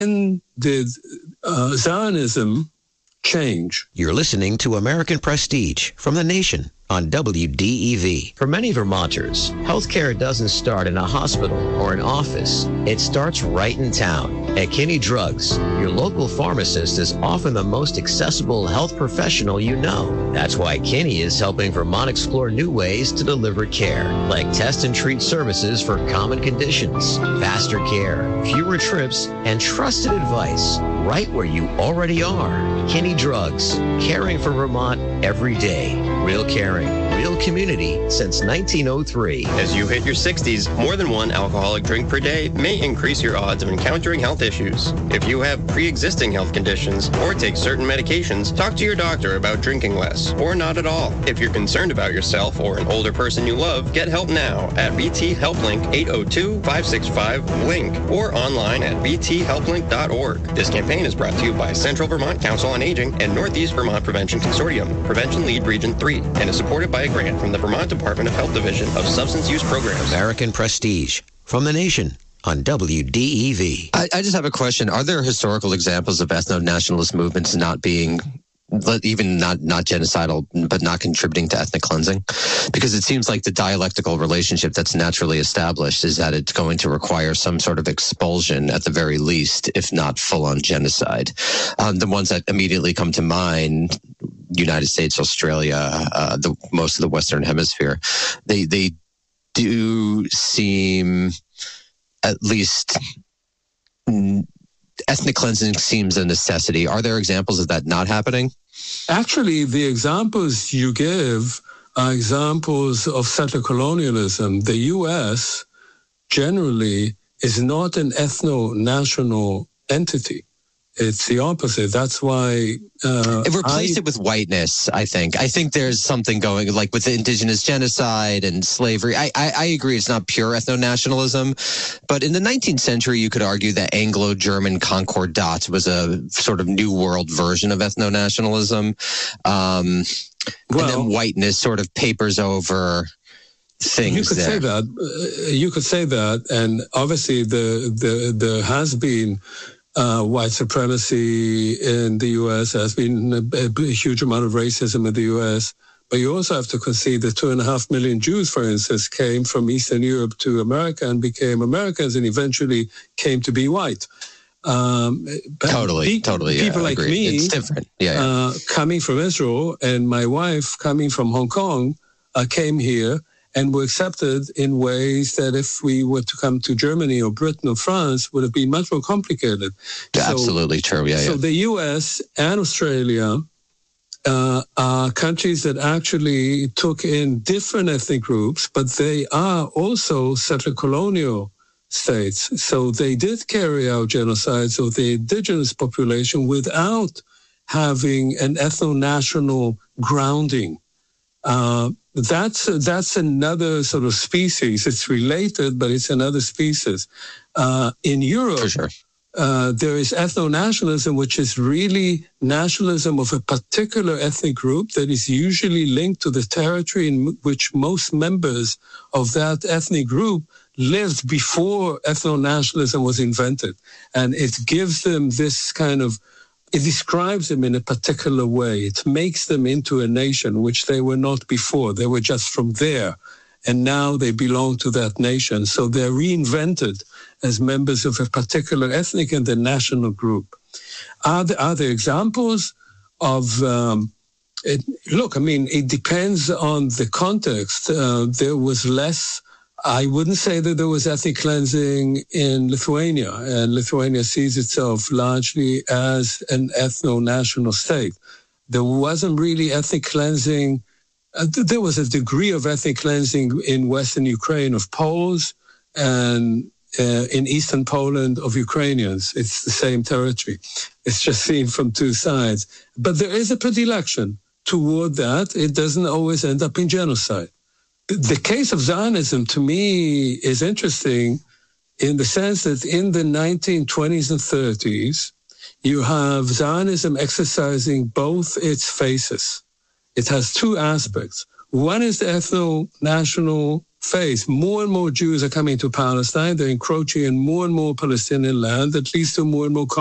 When did Zionism change? You're listening to American Prestige from The Nation on WDEV. For many Vermonters, healthcare doesn't start in a hospital or an office. It starts right in town. At Kinney Drugs, your local pharmacist is often the most accessible health professional you know. That's why Kinney is helping Vermont explore new ways to deliver care, like test and treat services for common conditions, faster care, fewer trips, and trusted advice right where you already are. Kinney Drugs, caring for Vermont every day. Real caring, real community since 1903. As you hit your 60s, more than one alcoholic drink per day may increase your odds of encountering health issues. If you have pre-existing health conditions or take certain medications, talk to your doctor about drinking less or not at all. If you're concerned about yourself or an older person you love, get help now at VT HelpLink 802-565-LINK or online at vthelplink.org. This campaign is brought to you by Central Vermont Council on Aging and Northeast Vermont Prevention Consortium, Prevention Lead Region 3, and is supported by a grant from the Vermont Department of Health Division of Substance Use Programs. American Prestige from The Nation on WDEV. I just have a question. Are there historical examples of ethno-nationalist movements not being, even not genocidal, but not contributing to ethnic cleansing? Because it seems like the dialectical relationship that's naturally established is that it's going to require some sort of expulsion at the very least, if not full-on genocide. The ones that immediately come to mind, United States, Australia, most of the Western Hemisphere, they do seem, at least ethnic cleansing seems a necessity. Are there examples of that not happening? Actually, the examples you give are examples of settler colonialism. The U.S. generally is not an ethno-national entity. It's the opposite. That's why... replace it with whiteness, I think. I think there's something going, like with the indigenous genocide and slavery. I agree it's not pure ethno-nationalism, but in the 19th century, you could argue that Anglo-German Concordat was a sort of New World version of ethno-nationalism. And then whiteness sort of papers over things. You could say that. You could say that. And obviously, there has been... white supremacy in the U.S. Has been a huge amount of racism in the U.S. But you also have to concede that 2.5 million Jews, for instance, came from Eastern Europe to America and became Americans and eventually came to be white. Totally. People like me, it's different. Coming from Israel, and my wife coming from Hong Kong, came here and were accepted in ways that if we were to come to Germany or Britain or France would have been much more complicated. Absolutely true, So the U.S. and Australia are countries that actually took in different ethnic groups, but they are also settler colonial states. So they did carry out genocides of the indigenous population without having an ethno-national grounding. That's another sort of species. It's related, but it's another species. In Europe, for sure. There is ethno-nationalism, which is really nationalism of a particular ethnic group that is usually linked to the territory in which most members of that ethnic group lived before ethno-nationalism was invented. And it gives them this kind of, it describes them in a particular way. It makes them into a nation, which they were not before. They were just from there. And now they belong to that nation. So they're reinvented as members of a particular ethnic and the national group. Are there examples of, look, I mean, it depends on the context. There was less, I wouldn't say that there was ethnic cleansing in Lithuania, and Lithuania sees itself largely as an ethno-national state. There wasn't really ethnic cleansing. There was a degree of ethnic cleansing in Western Ukraine of Poles and in Eastern Poland of Ukrainians. It's the same territory. It's just seen from two sides. But there is a predilection toward that. It doesn't always end up in genocide. The case of Zionism, to me, is interesting in the sense that in the 1920s and 30s, you have Zionism exercising both its faces. It has two aspects. One is the ethno-national face. More and more Jews are coming to Palestine. They're encroaching in more and more Palestinian land that leads to more and more